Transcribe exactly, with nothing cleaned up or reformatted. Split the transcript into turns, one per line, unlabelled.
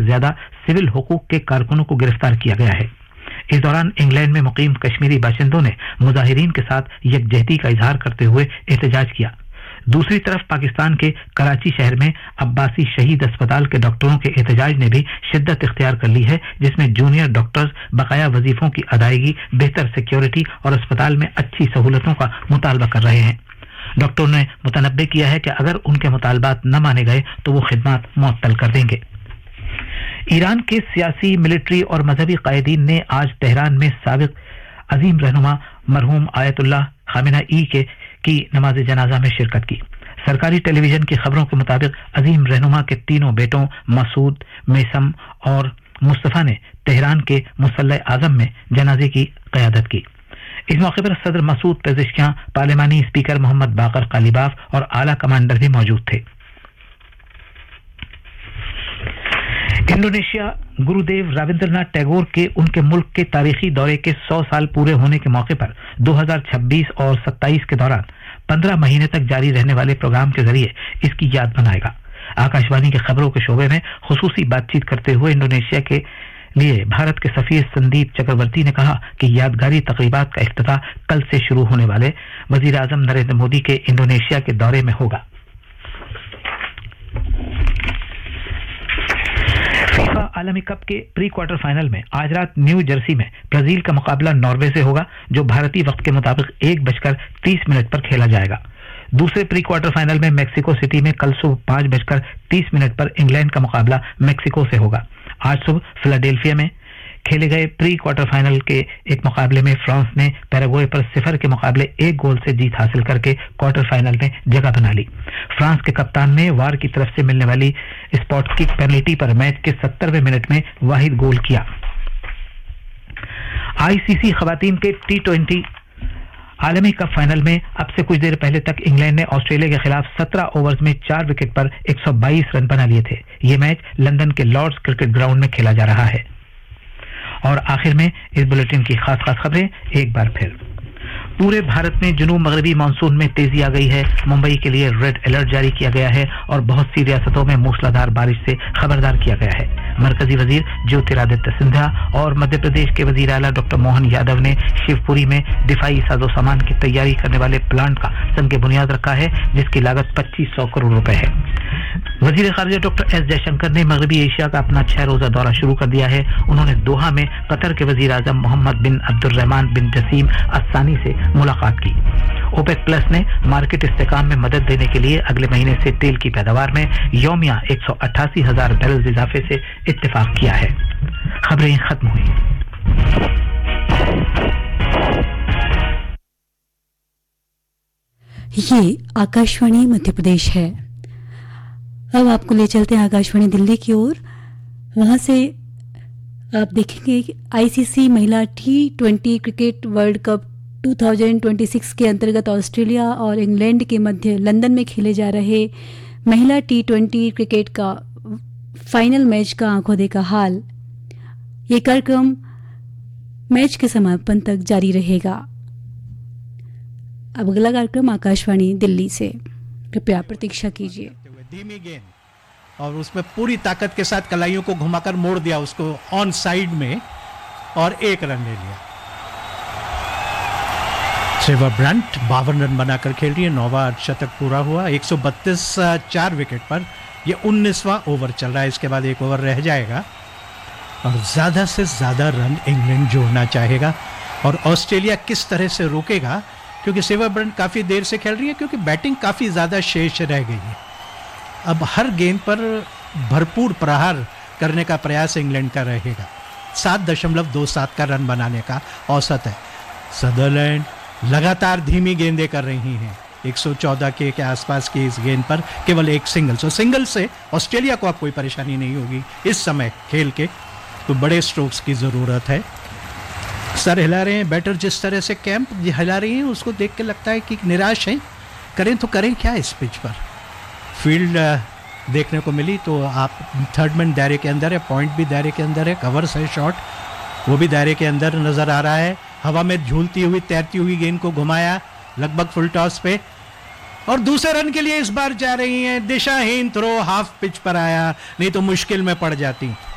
ज्यादा सिविल हुकूक के कारकुनों को गिरफ्तार किया गया है। इस दौरान इंग्लैंड में मुकीम कश्मीरी बाशिंदों ने मुजाहिरीन के साथ यकजहती का इजहार करते हुए एहतजाज किया। दूसरी तरफ पाकिस्तान के कराची शहर में अब्बासी शहीद अस्पताल के डॉक्टरों के एहतजाज ने भी शिद्दत इख्तियार कर ली है, जिसमें जूनियर डॉक्टर्स बकाया वजीफों की अदायगी, बेहतर सिक्योरिटी और अस्पताल में अच्छी सहूलतों का मुतालबा कर रहे हैं। डॉक्टरों ने मुतनब्बे किया है कि अगर उनके मुतालबात न माने गए तो वो खिदमात मुअत्तल कर देंगे। ईरान के सियासी, मिलिट्री और मजहबी कायदीन ने आज तेहरान में साबिक अजीम रहनुमा मरहूम आयतुल्लाह खामेनेई के की नमाज जनाजा में शिरकत की। सरकारी टेलीविजन की खबरों के मुताबिक अजीम रहनुमा के तीनों बेटों मसूद, मेसम और मुस्तफा ने तेहरान के मुसल्लह आजम में जनाजे की क़यादत की। इस मौके पर सदर मसूद पेजिशकियां, पार्लिमानी स्पीकर मोहम्मद बाकर कालिबाफ और आला कमांडर भी मौजूद थे। इंडोनेशिया गुरुदेव रविंद्रनाथ टैगोर के उनके मुल्क के तारीखी दौरे के सौ साल पूरे होने के मौके पर दो हज़ार छब्बीस और सत्ताईस के दौरान पंद्रह महीने तक जारी रहने वाले प्रोग्राम के जरिए इसकी याद मनाएगा। आकाशवाणी के खबरों के शोबे में खुसूसी बातचीत करते हुए इंडोनेशिया के लिए भारत के सफीर संदीप चक्रवर्ती ने कहा कि यादगारी तकरीबात का इफ्तिताह कल से शुरू होने वाले वजीर आजम नरेंद्र मोदी के इंडोनेशिया के दौरे में होगा। फीफा आलमी कप के प्री क्वार्टर फाइनल में आज रात न्यू जर्सी में ब्राजील का मुकाबला नॉर्वे से होगा, जो भारतीय वक्त के मुताबिक एक बजकर तीस मिनट पर खेला जाएगा। दूसरे प्री क्वार्टर फाइनल में मेक्सिको सिटी में कल सुबह पांच बजकर तीस मिनट पर इंग्लैंड का मुकाबला मेक्सिको से होगा। आज सुबह फिलाडेल्फिया में खेले गए प्री क्वार्टर फाइनल के एक मुकाबले में फ्रांस ने पैराग्वे पर सिफर के मुकाबले एक गोल से जीत हासिल करके क्वार्टर फाइनल में जगह बना ली। फ्रांस के कप्तान ने वार की तरफ से मिलने वाली स्पॉट किक पेनल्टी पर मैच के सत्तरवें मिनट में वाहिद गोल किया। आईसीसी खवातीन के टी ट्वेंटी आलमी कप फाइनल में अब से कुछ देर पहले तक इंग्लैंड ने ऑस्ट्रेलिया के खिलाफ सत्रह ओवर्स में चार विकेट पर एक सौ बाईस रन बना लिए थे। ये मैच लंदन के लॉर्ड्स क्रिकेट ग्राउंड में खेला जा रहा है। और आखिर में इस बुलेटिन की खास खास खबरें एक बार फिर। पूरे भारत में जुनूब मगरबी मानसून में तेजी आ गई है। मुंबई के लिए रेड अलर्ट जारी किया गया है और बहुत सी रियासतों में मूसलाधार बारिश से खबरदार किया गया है। मरकजी वजीर ज्योतिरादित्य सिंधिया और मध्य प्रदेश के वजीर आला डॉक्टर मोहन यादव ने शिवपुरी में दिफाई साजो सामान की तैयारी करने वाले प्लांट का संग बुनियाद रखा है, जिसकी लागत पच्चीस सौ करोड़ रुपए है। वजीर खारजा डॉक्टर एस जयशंकर ने मगरबी एशिया का अपना छह रोजा दौरा शुरू कर दिया है। उन्होंने दोहा में कतर के वजीर आजम मोहम्मद बिन अब्दुर्रहमान बिन जसीम अस्सानी से मुलाकात की। ओपेक प्लस ने मार्केट इस्तेकाम में मदद देने के लिए अगले महीने से तेल की पैदावार में यौमिया एक सौ अट्ठासी हजार बैरल इजाफे से इत्तेफाक किया है। खबरें खत्म हुई।
ये आकाशवाणी मध्य प्रदेश है। अब आपको ले चलते हैं आकाशवाणी दिल्ली की ओर। वहां से आप देखेंगे कि आईसीसी महिला T twenty cricket world cup दो हज़ार छब्बीस के अंतर्गत ऑस्ट्रेलिया और इंग्लैंड के मध्य लंदन में खेले जा रहे महिला टी ट्वेंटी क्रिकेट का फाइनल मैच का आंखों देखा हाल। ये कार्यक्रम मैच के समापन तक जारी रहेगा। अब अगला कार्यक्रम आकाशवाणी दिल्ली से, कृपया प्रतीक्षा कीजिए।
धीमी गेंद और उसमें पूरी ताकत के साथ कलाइयों को घुमाकर मोड़ दिया उसको ऑन साइड में और एक रन ले लिया। सेवा ब्रंट बावन रन बनाकर खेल रही है। नौवां शतक पूरा हुआ। एक सौ बत्तीस चार विकेट पर यह उन्नीसवां ओवर चल रहा है। इसके बाद एक ओवर रह जाएगा और ज्यादा से ज्यादा रन इंग्लैंड जोड़ना चाहेगा और ऑस्ट्रेलिया किस तरह से रोकेगा, क्योंकि सेवा ब्रंट काफी देर से खेल रही है, क्योंकि बैटिंग काफी ज्यादा शेष रह गई है। अब हर गेंद पर भरपूर प्रहार करने का प्रयास इंग्लैंड का रहेगा। सात दशमलव दो सात का रन बनाने का औसत है। सदरलैंड लगातार धीमी गेंदें कर रही हैं। एक सौ चौदह के, के आसपास की इस गेंद पर केवल एक सिंगल। सो सिंगल से ऑस्ट्रेलिया को अब कोई परेशानी नहीं होगी इस समय खेल के। तो बड़े स्ट्रोक्स की ज़रूरत है। सर हिला रहे हैं बैटर, जिस तरह से कैंप हिला रही हैं उसको देख के लगता है कि निराश हैं। करें तो करें क्या इस पिच पर। फील्ड देखने को मिली तो आप थर्ड मैन दायरे के अंदर है, पॉइंट भी दायरे के अंदर है, कवर्स है, शॉट वो भी दायरे के अंदर नजर आ रहा है। हवा में झूलती हुई तैरती हुई गेंद को घुमाया लगभग फुल टॉस पे और दूसरे रन के लिए इस बार जा रही हैं। दिशाहीन थ्रो हाफ पिच पर आया, नहीं तो मुश्किल में पड़ जाती।